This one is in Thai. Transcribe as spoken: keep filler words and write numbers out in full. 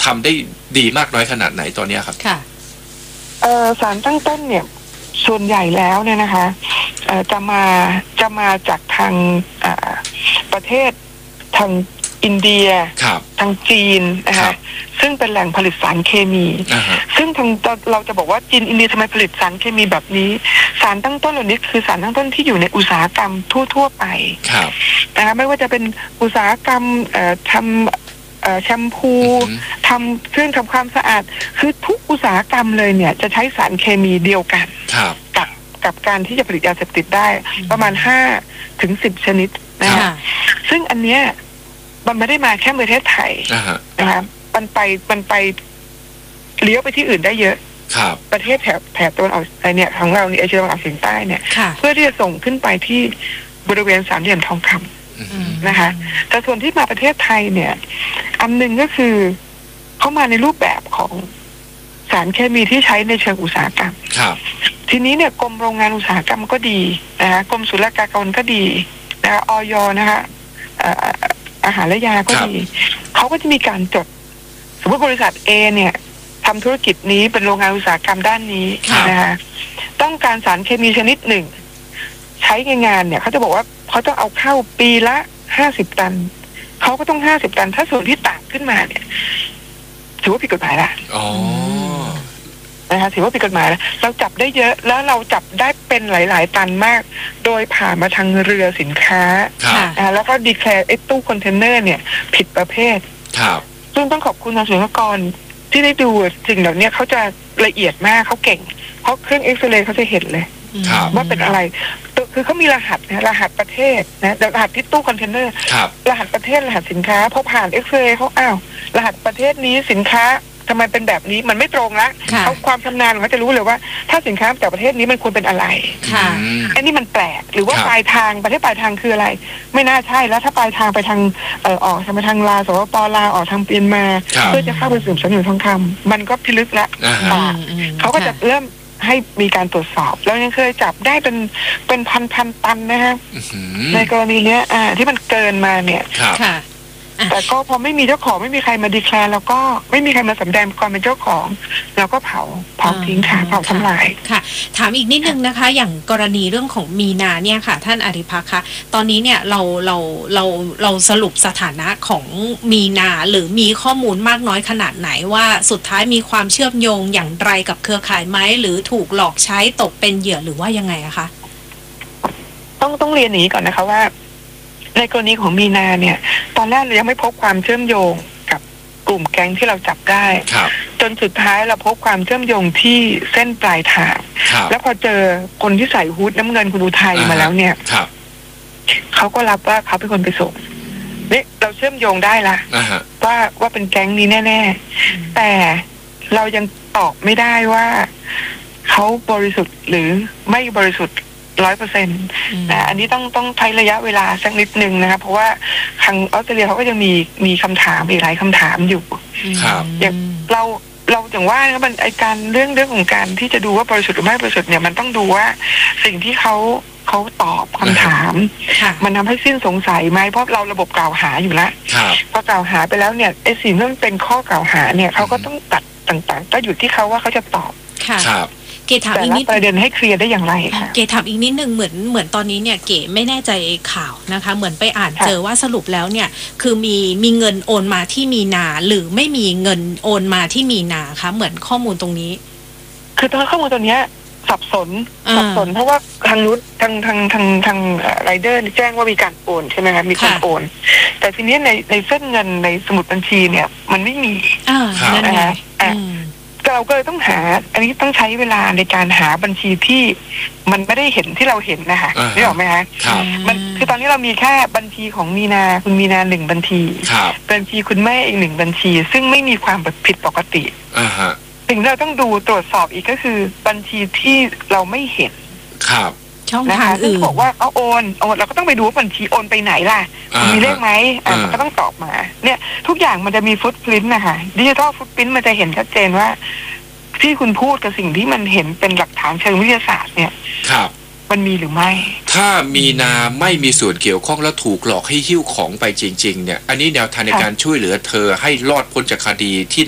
ำได้ดีมากน้อยขนาดไหนตอนนี้ครับค่ะเอ่อศาลตั้งต้นเนี่ยส่วนใหญ่แล้วเนี่ยนะคะเอ่อจะมาจะมาจากทางประเทศทางอินเดียทางจีนนะคะซึ่งเป็นแหล่งผลิตสารเคมี uh-huh. ซึ่งทางเราจะบอกว่าจีนอินเดียทำไมผลิตสารเคมีแบบนี้สารตั้งต้นเหล่านี้คือสารตั้งต้นที่อยู่ในอุตสาหกรรมทั่วๆไปนะคะไม่ว่าจะเป็นอุตสาหกรรมทำแชมพู uh-huh. ทำเครื่องทำความสะอาดคือทุกอุตสาหกรรมเลยเนี่ยจะใช้สารเคมีเดียวกันกับกับการที่จะผลิตยาเสพติดได้ uh-huh. ประมาณห้าถึงสิบชนิดนะคะ uh-huh. ซึ่งอันเนี้ยมันไม่ได้มาแค่ประเทศไทย uh-huh. นะคะมันไปมันไปเลี้ยวไปที่อื่นได้เยอะประเทศแถบแถบตะวันออกอะไรเนี่ยของเราเนี่ยเอเชียตะวันออกเฉียงใต้เนี่ยเพื่อที่จะส่งขึ้นไปที่บริเวณสามเหลี่ยมทองคำนะคะแต่ส่วนที่มาประเทศไทยเนี่ยอันหนึ่งก็คือเขามาในรูปแบบของสารเคมีที่ใช้ในเชิงอุตสาหกรรมทีนี้เนี่ยกรมโรงงานอุตสาหกรรมก็ดีนะคะกรมศุลกากรก็ดีนะคะอย.นะคะอาหารและยาก็ดีเขาก็จะมีการจดสมมติบริษัท A เนี่ยทำธุรกิจนี้เป็นโรงงานอุตสาหกรรมด้านนี้นะคะต้องการสารเคมีชนิดหนึ่งใช้ในงานเนี่ยเขาจะบอกว่าเขาต้องเอาเข้าปีละห้าสิบตันเขาก็ต้องห้าสิบตันถ้าส่วนที่ต่างขึ้นมาเนี่ยถือว่าผิดกฎหมายละอ๋อนะคะถือว่าผิดกฎหมายแล้วเราจับได้เยอะแล้วเราจับได้เป็นหลายๆตันมากโดยผ่านมาทางเรือสินค้านะคะแล้วก็ดีแคลร์ไอ้ตู้คอนเทนเนอร์เนี่ยผิดประเภทครับซึ่งต้องขอบคุณทางศุลกากรที่ได้ดูสิ่งเหล่านี้เขาจะละเอียดมากเขาเก่งเพราะเครื่องเอ็กซเรย์เขาจะเห็นเลยว่าเป็นอะไรคือเขามีรหัสนะรหัสประเทศนะรหัสที่ตู้คอนเทนเนอร์รหัสประเทศรหัสสินค้าพอผ่านเอ็กซเรย์เขาอ้าวรหัสประเทศนี้สินค้าทำไมเป็นแบบนี้มันไม่ตรงละเขาความชำนาญเขาจะรู้เลยว่าถ้าสินค้าจากประเทศนี้มันควรเป็นอะไรอันนี้มันแปลกหรือว่าปลายทางประเทศปลายทางคืออะไรไม่น่าใช่แล้วถ้าปลายทางไปทางเอ่อออกทางไปทางลาวสปปลาวออกทางเมียนมาเพื่อจะเข้าไปสู่สมุทรทองคำมันก็พิลึกละเขาก็จะเริ่มให้มีการตรวจสอบแล้วยังเคยจับได้เป็นเป็นพันพันตันนะฮะในกรณีเนี้ยอ่าที่มันเกินมาเนี่ยแต่ก็พอไม่มีเจ้าของไม่มีใครมาดีแคลร์แล้วก็ไม่มีใครมาสำแดงความเป็นเจ้าของเราก็เผาเผาทิ้งค่ะเผาทำลายค่ะถามอีกนิดนึงนะคะอย่างกรณีเรื่องของมีนาเนี่ยค่ะท่านอริภักษ์คะตอนนี้เนี่ยเราเราเราเราสรุปสถานะของมีนาหรือมีข้อมูลมากน้อยขนาดไหนว่าสุดท้ายมีความเชื่อมโยงอย่างไรกับเครือข่ายไหมหรือถูกหลอกใช้ตกเป็นเหยื่อหรือว่ายังไงอะคะต้องต้องเรียนอย่างนี้ก่อนนะคะว่าในกรณีของมีนาเนี่ยตอนแรกเรายังไม่พบความเชื่อมโยงกับกลุ่มแก๊งที่เราจับได้จนสุดท้ายเราพบความเชื่อมโยงที่เส้นปลายทางแล้วพอเจอคนที่ใส่ฮู้ดน้ำเงินคุณอุทัยมาแล้วเนี่ยเขาก็รับว่าเขาเป็นคนไปส่งนี่เราเชื่อมโยงได้ละว่าว่าเป็นแก๊งนี้แน่ๆแต่เรายังตอบไม่ได้ว่าเขาบริสุทธิ์หรือไม่บริสุทธิ์ร้อยเปอร์เซ็นต์นะอันนี้ต้องต้องใช้ระยะเวลาสักนิดนึงนะคะเพราะว่าทางออสเตรเลียเขาก็ยังมีมีคำถามอีกหลายคำถามอยู่อย่างเราเราอย่างว่านะมันไอการเรื่องเรื่องของการที่จะดูว่าบริสุทธิ์หรือไม่บริสุทธิ์เนี่ยมันต้องดูว่าสิ่งที่เขาเขาตอบคำถามมันทำให้สิ้นสงสัยไหมเพราะเราระบบกล่าวหาอยู่แล้วพอกล่าวหาไปแล้วเนี่ยไอสิ่งที่มันเป็นข้อกล่าวหาเนี่ยเขาก็ต้องตัดต่างๆก็อยู่ที่เขาว่าเขาจะตอบเก๋ถามอีกนิดประเด็นให้เคลียร์ได้อย่างไรค่ะเก๋ถามอีกนิดนึงเหมือนเหมือนตอนนี้เนี่ยเก๋ไม่แน่ใจข่าวนะคะเหมือนไปอ่านเจอว่าสรุปแล้วเนี่ยคือมีมีเงินโอนมาที่มีนาหรือไม่มีเงินโอนมาที่มีนาคะเหมือนข้อมูลตรงนี้คือตอนข้อมูลตัวเนี้ยสับสนสับสนเพราะว่าทางนู้นทางทางทางทางไรเดอร์แจ้งว่ามีการโอนใช่ไหมคะมีการโอนแต่ทีนี้ในในเส้นเงินในสมุดบัญชีเนี่ยมันไม่มีนะคะเราก็เลยต้องหาอันนี้ต้องใช้เวลาในการหาบัญชีที่มันไม่ได้เห็นที่เราเห็นนะคะได้หรอไหมคะมันคือตอนนี้เรามีแค่บัญชีของมีนาคุณมีนาหนึ่งบัญชีบัญชีคุณแม่อีกหนึ่งบัญชีซึ่งไม่มีความผิดปกติสิ่งที่เราต้องดูตรวจสอบอีกก็คือบัญชีที่เราไม่เห็นครับช่องทางอื่นบอกว่าเอาโอนโอนเราก็ต้องไปดูว่าบัญชีโอนไปไหนล่ะมีเลขไหมอ่ามันก็ต้องตอบมาเนี่ยทุกอย่างมันจะมีฟุตพริ้นท์นะคะดิจิทัลฟุตพริ้นท์มันจะเห็นชัดเจนว่าที่คุณพูดกับสิ่งที่มันเห็นเป็นหลักฐานเชิงวิทยาศาสตร์เนี่ยครับมันมีหรือไม่ถ้ามีนาไม่มีส่วนเกี่ยวข้องแล้วถูกหลอกให้หิ้วของไปจริงๆเนี่ยอันนี้แนวทางในการช่วยเหลือเธอให้รอดพ้นจากคดีที่